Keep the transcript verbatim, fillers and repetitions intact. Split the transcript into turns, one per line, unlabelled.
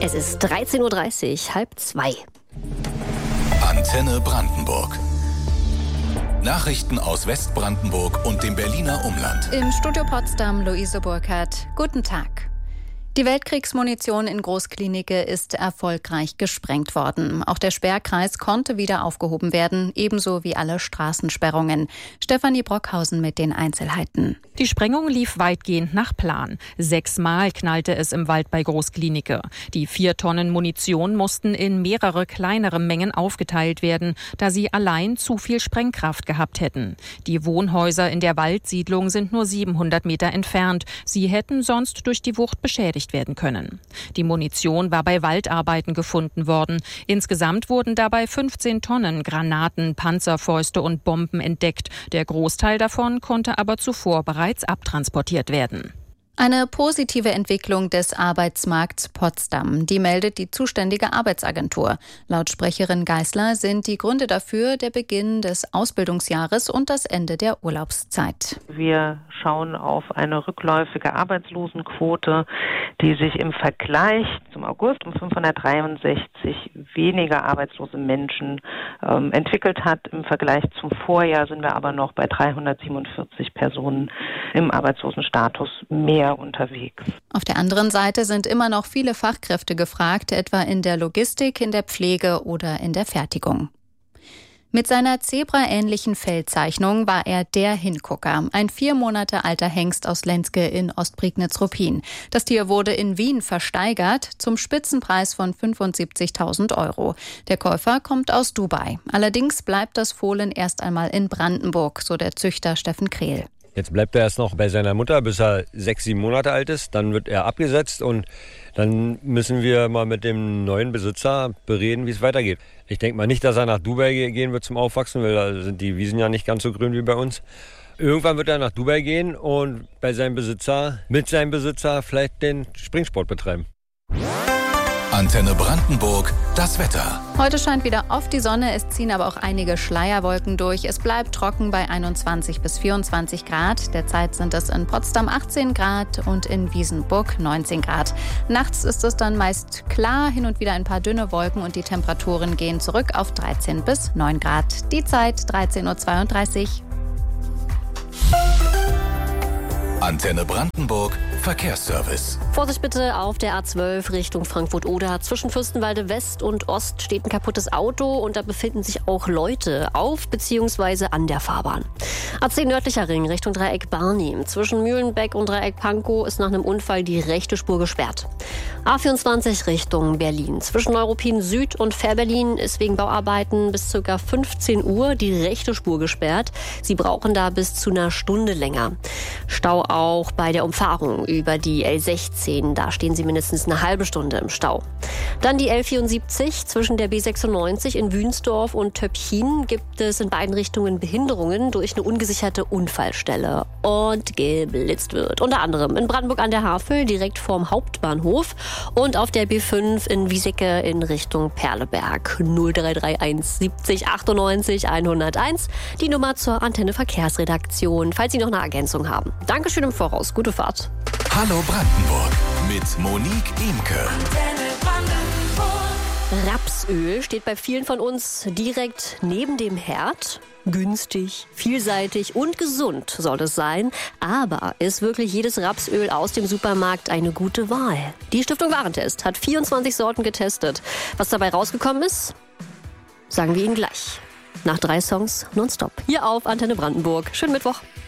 Es ist dreizehn Uhr dreißig, halb zwei.
Antenne Brandenburg. Nachrichten aus Westbrandenburg und dem Berliner Umland.
Im Studio Potsdam Luise Burkhardt. Guten Tag. Die Weltkriegsmunition in Großklinike ist erfolgreich gesprengt worden. Auch der Sperrkreis konnte wieder aufgehoben werden, ebenso wie alle Straßensperrungen. Stefanie Brockhausen mit den Einzelheiten.
Die Sprengung lief weitgehend nach Plan. Sechsmal knallte es im Wald bei Großklinike. Die vier Tonnen Munition mussten in mehrere kleinere Mengen aufgeteilt werden, da sie allein zu viel Sprengkraft gehabt hätten. Die Wohnhäuser in der Waldsiedlung sind nur siebenhundert Meter entfernt. Sie hätten sonst durch die Wucht beschädigt werden können. Die Munition war bei Waldarbeiten gefunden worden. Insgesamt wurden dabei fünfzehn Tonnen Granaten, Panzerfäuste und Bomben entdeckt. Der Großteil davon konnte aber zuvor bereits abtransportiert werden.
Eine positive Entwicklung des Arbeitsmarkts Potsdam, die meldet die zuständige Arbeitsagentur. Laut Sprecherin Geisler sind die Gründe dafür der Beginn des Ausbildungsjahres und das Ende der Urlaubszeit.
Wir schauen auf eine rückläufige Arbeitslosenquote, die sich im Vergleich zum August um fünfhundertdreiundsechzig weniger arbeitslose Menschen ähm, entwickelt hat. Im Vergleich zum Vorjahr sind wir aber noch bei dreihundertsiebenundvierzig Personen im Arbeitslosenstatus mehr unterwegs.
Auf der anderen Seite sind immer noch viele Fachkräfte gefragt, etwa in der Logistik, in der Pflege oder in der Fertigung. Mit seiner zebraähnlichen Fellzeichnung war er der Hingucker, ein vier Monate alter Hengst aus Lenzke in Ostprignitz-Ruppin. Das Tier wurde in Wien versteigert zum Spitzenpreis von fünfundsiebzigtausend Euro. Der Käufer kommt aus Dubai. Allerdings bleibt das Fohlen erst einmal in Brandenburg, so der Züchter Steffen Krehl.
Jetzt bleibt er erst noch bei seiner Mutter, bis er sechs, sieben Monate alt ist. Dann wird er abgesetzt und dann müssen wir mal mit dem neuen Besitzer bereden, wie es weitergeht. Ich denke mal nicht, dass er nach Dubai gehen wird zum Aufwachsen, weil da sind die Wiesen ja nicht ganz so grün wie bei uns. Irgendwann wird er nach Dubai gehen und bei seinem Besitzer, mit seinem Besitzer vielleicht den Springsport betreiben.
Antenne Brandenburg, das Wetter.
Heute scheint wieder oft die Sonne, es ziehen aber auch einige Schleierwolken durch. Es bleibt trocken bei einundzwanzig bis vierundzwanzig Grad. Derzeit sind es in Potsdam achtzehn Grad und in Wiesenburg neunzehn Grad. Nachts ist es dann meist klar, hin und wieder ein paar dünne Wolken und die Temperaturen gehen zurück auf dreizehn bis neun Grad. Die Zeit dreizehn Uhr zweiunddreißig.
Antenne Brandenburg, Verkehrsservice.
Vorsicht bitte auf der A zwölf Richtung Frankfurt-Oder. Zwischen Fürstenwalde West und Ost steht ein kaputtes Auto und da befinden sich auch Leute auf bzw. an der Fahrbahn. A zehn nördlicher Ring Richtung Dreieck Barni. Zwischen Mühlenbeck und Dreieck Pankow ist nach einem Unfall die rechte Spur gesperrt. A vierundzwanzig Richtung Berlin. Zwischen Neuruppin Süd und Fährberlin ist wegen Bauarbeiten bis ca. fünfzehn Uhr die rechte Spur gesperrt. Sie brauchen da bis zu einer Stunde länger. Stau auch bei der Umfahrung über die L sechzehn. Da stehen Sie mindestens eine halbe Stunde im Stau. Dann die L vierundsiebzig zwischen der B sechsundneunzig in Wünsdorf und Töpchin gibt es in beiden Richtungen Behinderungen durch eine ungesicherte Unfallstelle und geblitzt wird. Unter anderem in Brandenburg an der Havel direkt vorm Hauptbahnhof und auf der B fünf in Wiesecke in Richtung Perleberg. null drei drei eins siebzig achtundneunzig hunderteins, die Nummer zur Antenne Verkehrsredaktion, falls Sie noch eine Ergänzung haben. Dankeschön im Voraus. Gute Fahrt.
Hallo Brandenburg mit Monique Imke.
Rapsöl steht bei vielen von uns direkt neben dem Herd. Günstig, vielseitig und gesund soll es sein. Aber ist wirklich jedes Rapsöl aus dem Supermarkt eine gute Wahl? Die Stiftung Warentest hat vierundzwanzig Sorten getestet. Was dabei rausgekommen ist, sagen wir Ihnen gleich. Nach drei Songs nonstop. Hier auf Antenne Brandenburg. Schönen Mittwoch.